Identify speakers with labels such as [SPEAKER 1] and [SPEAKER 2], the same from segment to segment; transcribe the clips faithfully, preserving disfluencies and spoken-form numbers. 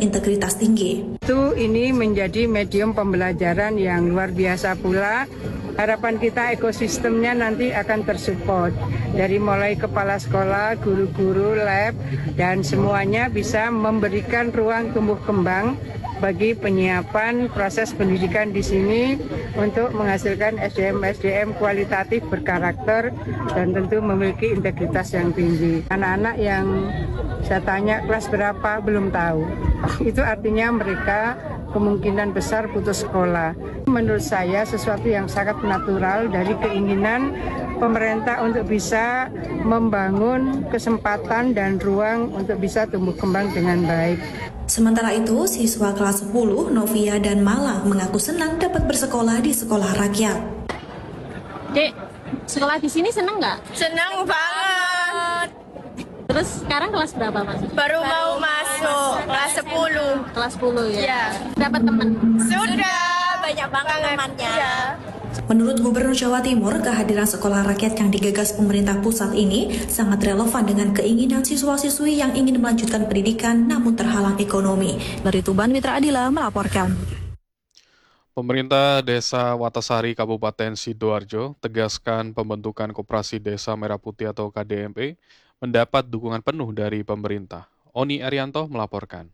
[SPEAKER 1] integritas tinggi.
[SPEAKER 2] Itu ini menjadi medium pembelajaran yang luar biasa pula. Harapan kita ekosistemnya nanti akan tersupport dari mulai kepala sekolah, guru-guru, lab, dan semuanya bisa memberikan ruang tumbuh kembang bagi penyiapan proses pendidikan di sini untuk menghasilkan S D M S D M kualitatif berkarakter dan tentu memiliki integritas yang tinggi. Anak-anak yang saya tanya kelas berapa belum tahu. Itu artinya mereka kemungkinan besar putus sekolah. Menurut saya sesuatu yang sangat natural dari keinginan pemerintah untuk bisa membangun kesempatan dan ruang untuk bisa tumbuh kembang dengan baik.
[SPEAKER 1] Sementara itu, siswa kelas sepuluh, Novia dan Mala mengaku senang dapat bersekolah di sekolah rakyat.
[SPEAKER 3] Dek, sekolah di sini seneng nggak?
[SPEAKER 4] Senang banget.
[SPEAKER 3] Terus sekarang kelas berapa, Mas?
[SPEAKER 4] Baru mau masuk kelas sepuluh.
[SPEAKER 3] Kelas sepuluh ya?
[SPEAKER 4] Iya.
[SPEAKER 3] Dapat teman?
[SPEAKER 4] Sudah, banyak banget temannya. Ya.
[SPEAKER 1] Menurut Gubernur Jawa Timur, kehadiran sekolah rakyat yang digagas pemerintah pusat ini sangat relevan dengan keinginan siswa-siswi yang ingin melanjutkan pendidikan namun terhalang ekonomi. Dari Tuban, Mitra Adila melaporkan.
[SPEAKER 5] Pemerintah Desa Watasari Kabupaten Sidoarjo tegaskan pembentukan Koperasi Desa Merah Putih atau K D M P mendapat dukungan penuh dari pemerintah. Oni Arianto melaporkan.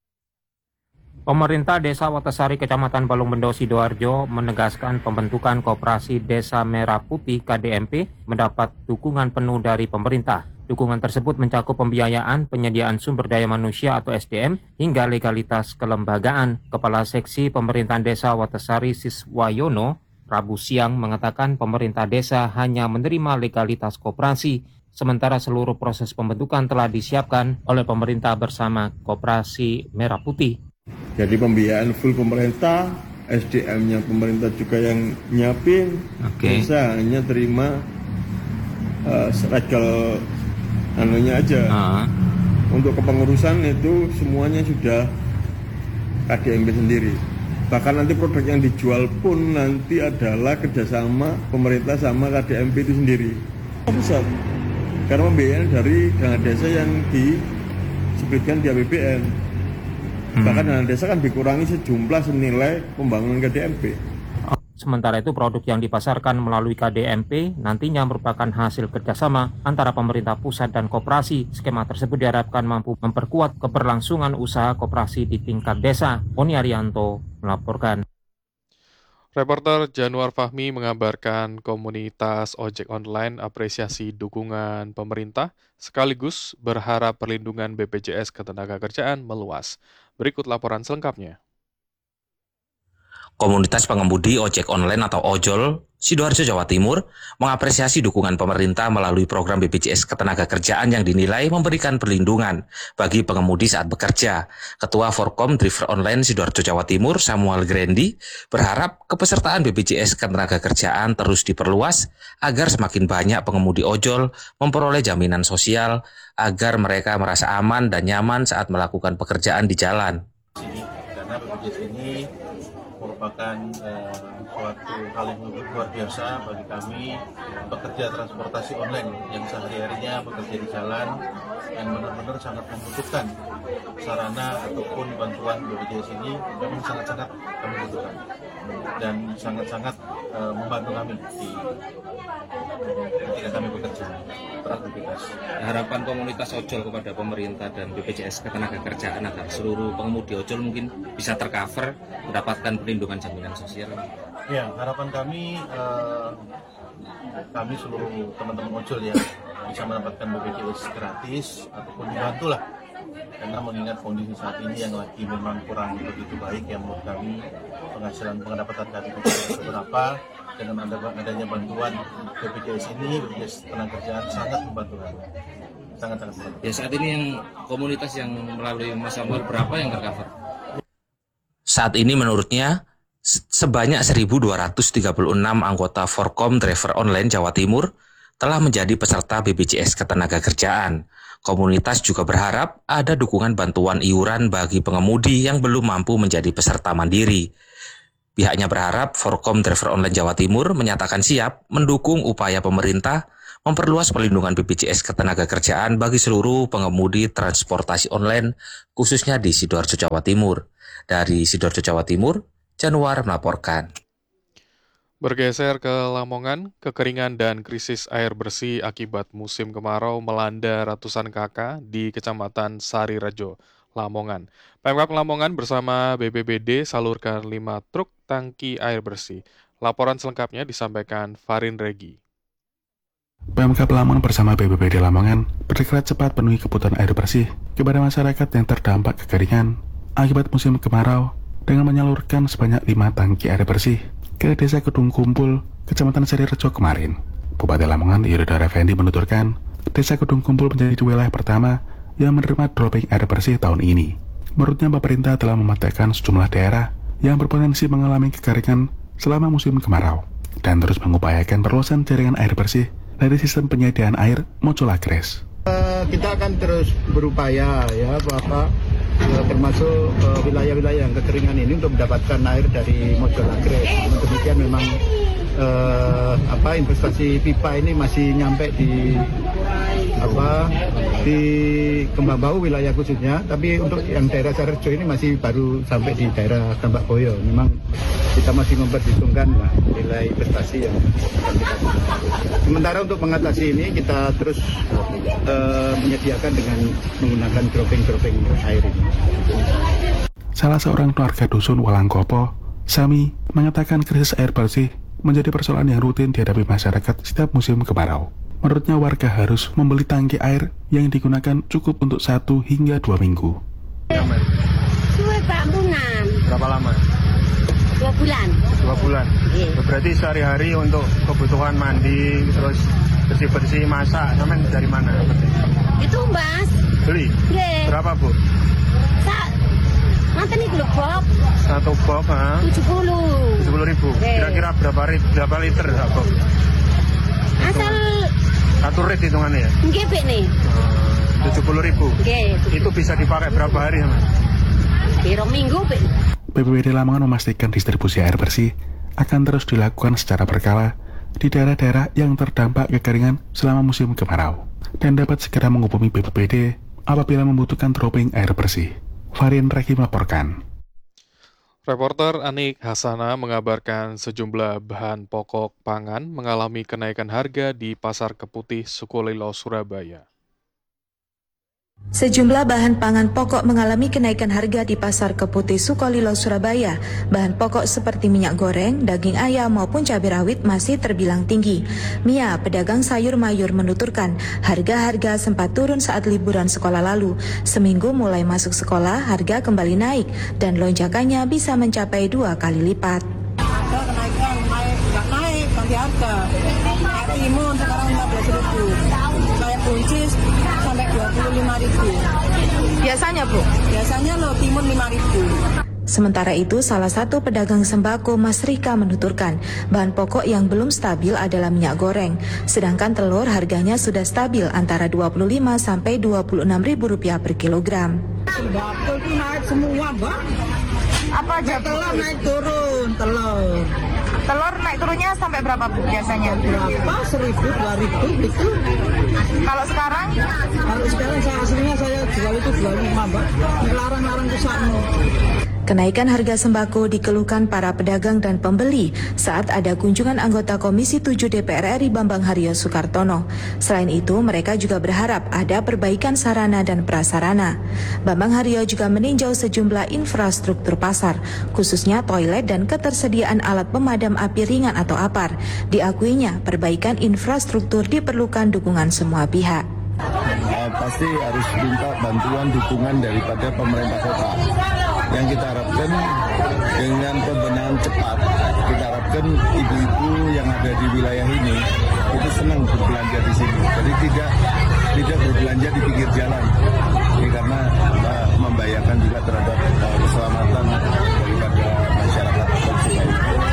[SPEAKER 6] Pemerintah Desa Watasari Kecamatan Balongbendo Sidoarjo menegaskan pembentukan Koperasi Desa Merah Putih K D M P mendapat dukungan penuh dari pemerintah. Dukungan tersebut mencakup pembiayaan, penyediaan sumber daya manusia atau S D M, hingga legalitas kelembagaan. Kepala Seksi Pemerintahan Desa Watasari Siswayono Rabu siang mengatakan pemerintah desa hanya menerima legalitas koperasi, sementara seluruh proses pembentukan telah disiapkan oleh pemerintah bersama Koperasi Merah Putih.
[SPEAKER 7] Jadi pembiayaan full pemerintah, S D M-nya pemerintah juga yang nyiapin.
[SPEAKER 6] Oke.
[SPEAKER 7] Bisa hanya terima uh, legal anunya aja. Uh-huh. Untuk kepengurusan itu semuanya sudah K D M P sendiri. Bahkan nanti produk yang dijual pun nanti adalah kerjasama pemerintah sama K D M P itu sendiri. Pusat. Karena pembiayaan dari dana desa yang disebutkan di A P B N. Hmm. Bahkan dana desa kan dikurangi sejumlah senilai pembangunan K D M P.
[SPEAKER 6] Sementara itu produk yang dipasarkan melalui K D M P nantinya merupakan hasil kerjasama antara pemerintah pusat dan koperasi. Skema tersebut diharapkan mampu memperkuat keberlangsungan usaha koperasi di tingkat desa. Oni Arianto melaporkan.
[SPEAKER 5] Reporter Januar Fahmi mengabarkan komunitas ojek online apresiasi dukungan pemerintah sekaligus berharap perlindungan B P J S Ketenagakerjaan meluas. Berikut laporan selengkapnya.
[SPEAKER 8] Komunitas pengemudi ojek online atau ojol Sidoarjo, Jawa Timur mengapresiasi dukungan pemerintah melalui program B P J S Ketenagakerjaan yang dinilai memberikan perlindungan bagi pengemudi saat bekerja. Ketua Forkom Driver Online Sidoarjo, Jawa Timur, Samuel Grendi, berharap kepesertaan B P J S Ketenagakerjaan terus diperluas agar semakin banyak pengemudi ojol memperoleh jaminan sosial agar mereka merasa aman dan nyaman saat melakukan pekerjaan di jalan.
[SPEAKER 9] Karena B P J S ini merupakan uh, suatu hal yang luar biasa bagi kami pekerja transportasi online yang sehari-harinya bekerja di jalan yang benar-benar sangat membutuhkan sarana ataupun bantuan B P J S ini memang sangat-sangat kami butuhkan dan sangat-sangat uh, membantu kami di ketika kami bekerja beraktivitas.
[SPEAKER 8] Harapan komunitas ojol kepada pemerintah dan B P J S Ketenagakerjaan agar seluruh pengemudi ojol mungkin bisa tercover mendapatkan perlindungan jaminan sosial.
[SPEAKER 9] Ya, harapan kami uh, kami seluruh teman-teman ojol yang bisa mendapatkan B P J S gratis ataupun dibantu lah. Karena mengingat kondisi saat ini yang lagi memang kurang begitu baik ya menurut kami, penghasilan pendapatan kami beberapa, dengan adanya bantuan B P J S ini, B P J S Ketenagakerjaan sangat membantu kami. Sangat-sangat membantu.
[SPEAKER 8] Ya, saat ini yang komunitas yang melalui Mas Samuel berapa yang tercover? Saat ini menurutnya sebanyak seribu dua ratus tiga puluh enam anggota Forkom Driver Online Jawa Timur telah menjadi peserta B P J S Ketenagakerjaan. Komunitas juga berharap ada dukungan bantuan iuran bagi pengemudi yang belum mampu menjadi peserta mandiri. Pihaknya berharap Forkom Driver Online Jawa Timur menyatakan siap mendukung upaya pemerintah memperluas perlindungan B P J S Ketenagakerjaan bagi seluruh pengemudi transportasi online, khususnya di Sidoarjo, Jawa Timur. Dari Sidoarjo, Jawa Timur, Januar melaporkan.
[SPEAKER 5] Bergeser ke Lamongan, kekeringan dan krisis air bersih akibat musim kemarau melanda ratusan kakak di Kecamatan Sarirejo, Lamongan. Pemkab Lamongan bersama B P B D salurkan lima truk tangki air bersih. Laporan selengkapnya disampaikan Farin Regi.
[SPEAKER 10] Pemkab Lamongan bersama B P B D Lamongan bergerak cepat penuhi kebutuhan air bersih kepada masyarakat yang terdampak kekeringan akibat musim kemarau dengan menyalurkan sebanyak lima tangki air bersih ke Desa Kedung Kumpul, Kecamatan Sarirejo kemarin. Bupati Lamongan Yudhidhar Effendi menuturkan, Desa Kedung Kumpul menjadi wilayah pertama yang menerima dropping air bersih tahun ini. Menurutnya, pemerintah telah memetakan sejumlah daerah yang berpotensi mengalami kekeringan selama musim kemarau dan terus mengupayakan perluasan jaringan air bersih dari sistem penyediaan air Mocolagres.
[SPEAKER 11] Uh, kita akan terus berupaya ya Bapak, uh, termasuk uh, wilayah-wilayah yang kekeringan ini untuk mendapatkan air dari Mocolagres. Demikian memang uh, apa investasi pipa ini masih nyampe di apa di Kembang-Bau wilayah khususnya, tapi untuk yang daerah Sarirejo ini masih baru sampai di daerah Tambak Boyo. Memang kita masih memperhitungkan lah, nilai investasi yang akan kita lakukan. Sementara untuk mengatasi ini kita terus uh, menyediakan dengan menggunakan dropping-dropping air ini.
[SPEAKER 10] Salah seorang keluarga dusun Walangkopo, Sami, mengatakan krisis air bersih menjadi persoalan yang rutin dihadapi masyarakat setiap musim kemarau. Menurutnya warga harus membeli tangki air yang digunakan cukup untuk satu hingga dua minggu.
[SPEAKER 12] Suwe Pak Bunan.
[SPEAKER 13] Berapa lama?
[SPEAKER 12] Dua bulan.
[SPEAKER 13] Dua bulan? Iya. Berarti sehari-hari untuk kebutuhan mandi, terus bersih-bersih, masak, sampai dari mana?
[SPEAKER 12] Itu Mas.
[SPEAKER 13] Beli?
[SPEAKER 12] Iya.
[SPEAKER 13] Berapa Bu?
[SPEAKER 12] Sa nanti nih dulu box.
[SPEAKER 13] Satu box, ha?
[SPEAKER 12] tujuh puluh.
[SPEAKER 13] tujuh puluh ribu. Kira-kira berapa, berapa liter satu box?
[SPEAKER 12] Asal
[SPEAKER 13] satu rit hitungannya ya?
[SPEAKER 12] Nggih, Pak nih.
[SPEAKER 13] tujuh puluh ribu.
[SPEAKER 12] Nggih.
[SPEAKER 13] Itu bisa dipakai berapa hari, Mas?
[SPEAKER 12] Kira minggu, Pak.
[SPEAKER 10] B P B D Lamongan memastikan distribusi air bersih akan terus dilakukan secara berkala di daerah-daerah yang terdampak kekeringan selama musim kemarau dan dapat segera menghubungi B P B D apabila membutuhkan dropping air bersih. Farin Regi melaporkan.
[SPEAKER 5] Reporter Anik Hasana mengabarkan sejumlah bahan pokok pangan mengalami kenaikan harga di Pasar Keputih Sukolilo, Surabaya.
[SPEAKER 1] Sejumlah bahan pangan pokok mengalami kenaikan harga di Pasar Keputih Sukolilo, Surabaya. Bahan pokok seperti minyak goreng, daging ayam maupun cabai rawit masih terbilang tinggi. Mia, pedagang sayur mayur, menuturkan harga-harga sempat turun saat liburan sekolah lalu. Seminggu mulai masuk sekolah, harga kembali naik dan lonjakannya bisa mencapai dua kali lipat.
[SPEAKER 14] Ada kenaikan, naik, nggak naik, ganti harga. Kayak timun sekarang lima belas ribu. Kayak buncis sampai dua puluh lima ribu.
[SPEAKER 1] Biasanya, Bu?
[SPEAKER 14] Biasanya loh timun lima ribu.
[SPEAKER 1] Sementara itu, salah satu pedagang sembako Mas Rika menuturkan bahan pokok yang belum stabil adalah minyak goreng. Sedangkan telur harganya sudah stabil antara dua puluh lima sampai dua puluh enam ribu rupiah per kilogram.
[SPEAKER 14] Sembako itu naik semua, Mbak.
[SPEAKER 1] Apa aja?
[SPEAKER 14] Telur naik turun, telur.
[SPEAKER 1] Telur naik turunnya sampai berapa, Bu, biasanya?
[SPEAKER 14] Berapa? Seribu, dua ribu gitu.
[SPEAKER 1] Kalau sekarang?
[SPEAKER 14] Kalau sekarang saya aslinya saya jual itu dua puluh lima, Mbak. Larang-larang ke sana.
[SPEAKER 1] Kenaikan harga sembako dikeluhkan para pedagang dan pembeli saat ada kunjungan anggota Komisi tujuh D P R R I Bambang Haryo Soekartono. Selain itu, mereka juga berharap ada perbaikan sarana dan prasarana. Bambang Haryo juga meninjau sejumlah infrastruktur pasar, khususnya toilet dan ketersediaan alat pemadam api ringan atau A P A R. Diakuinya, perbaikan infrastruktur diperlukan dukungan semua pihak.
[SPEAKER 15] Uh, pasti harus minta bantuan dukungan daripada pemerintah kota. Yang kita harapkan dengan pembenahan cepat, kita harapkan ibu-ibu yang ada di wilayah ini itu senang berbelanja di sini. Jadi tidak tidak berbelanja di pinggir jalan. Ini karena uh, membahayakan juga terhadap uh, keselamatan daripada masyarakat konsumen.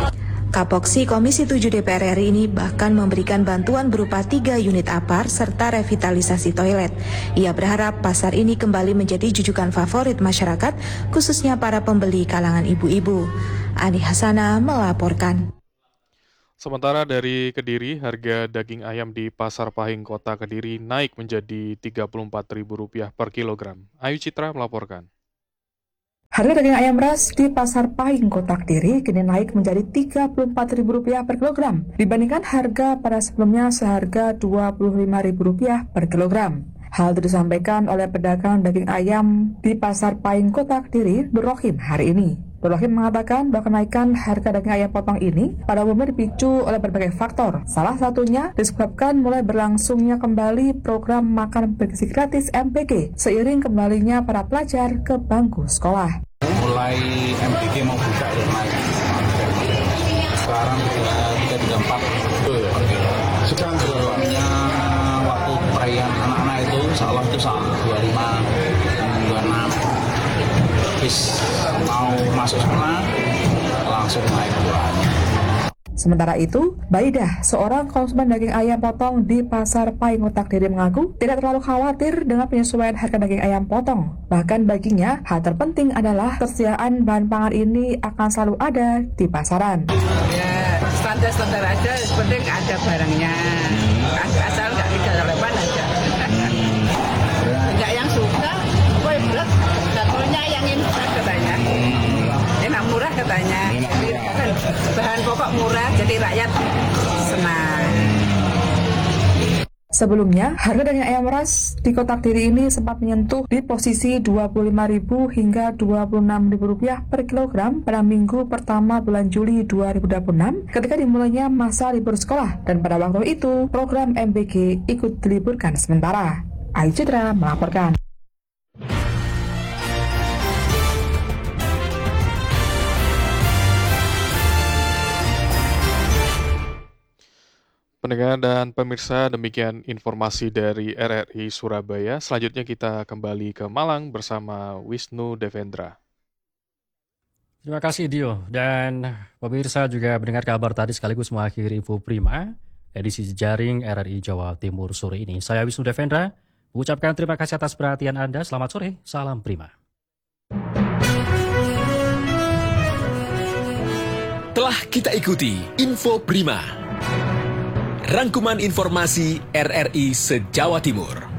[SPEAKER 1] Kapoksi Komisi tujuh D P R R I ini bahkan memberikan bantuan berupa tiga unit A P A R serta revitalisasi toilet. Ia berharap pasar ini kembali menjadi jujukan favorit masyarakat, khususnya para pembeli kalangan ibu-ibu. Ani Hasana melaporkan.
[SPEAKER 5] Sementara dari Kediri, harga daging ayam di Pasar Pahing Kota Kediri naik menjadi tiga puluh empat ribu rupiah per kilogram. Ayu Citra melaporkan.
[SPEAKER 16] Harga daging ayam ras di Pasar Pahing Kota Kediri kini naik menjadi tiga puluh empat ribu rupiah per kilogram, dibandingkan harga pada sebelumnya seharga dua puluh lima ribu rupiah per kilogram. Hal itu disampaikan oleh pedagang daging ayam di Pasar Pahing Kota Kediri, Nur Rohim, hari ini. Nur Rohim mengatakan bahwa kenaikan harga daging ayam potong ini pada umumnya dipicu oleh berbagai faktor. Salah satunya disebabkan mulai berlangsungnya kembali program makan bergizi gratis M B G seiring kembalinya para pelajar ke bangku sekolah.
[SPEAKER 17] Mulai M B G mau buka ya naik. Sekarang tiga tiga empat. Sekarang sebelumnya waktu perayaan anak-anak itu salah itu sama dua puluh lima dua puluh enam. Habis mau masuk sekolah langsung naik bulannya.
[SPEAKER 16] Sementara itu, Baidah, seorang konsumen daging ayam potong di Pasar Pahing Kota Kediri mengaku tidak terlalu khawatir dengan penyesuaian harga daging ayam potong. Bahkan baginya, hal terpenting adalah ketersediaan bahan pangan ini akan selalu ada di pasaran.
[SPEAKER 2] Ya, standar-standar aja, penting ada barangnya. Asal nggak kejelepan aja. Nggak yang suka, kue berat, dapurnya yang instan katanya. Enak murah katanya. Bahan pokok murah, jadi rakyat senang.
[SPEAKER 16] Sebelumnya, harga daging ayam ras di Kota Kediri ini sempat menyentuh di posisi dua puluh lima ribu hingga dua puluh enam ribu rupiah per kilogram pada minggu pertama bulan Juli dua ribu dua puluh enam ketika dimulainya masa libur sekolah, dan pada waktu itu program M B G ikut diliburkan sementara. Ayu Citra melaporkan.
[SPEAKER 5] Pendengar dan pemirsa, demikian informasi dari R R I Surabaya. Selanjutnya kita kembali ke Malang bersama Wisnu Devendra.
[SPEAKER 18] Terima kasih Dio. Dan pemirsa juga mendengar kabar tadi sekaligus mengakhiri Info Prima, edisi Jejaring R R I Jawa Timur sore ini. Saya Wisnu Devendra, mengucapkan terima kasih atas perhatian Anda. Selamat sore, salam Prima.
[SPEAKER 19] Telah kita ikuti Info Prima, rangkuman informasi R R I se-Jawa Timur.